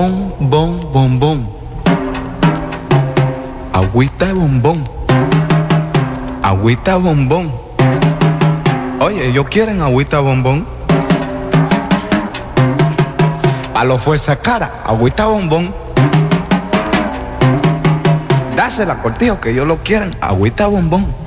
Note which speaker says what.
Speaker 1: Bombón, bombón. Agüita de bombón. Agüita bombón. Oye, ellos quieren agüita bombón. A lo fuerza cara, agüita bombón. Dásela, cortijo, que ellos lo quieren, agüita bombón.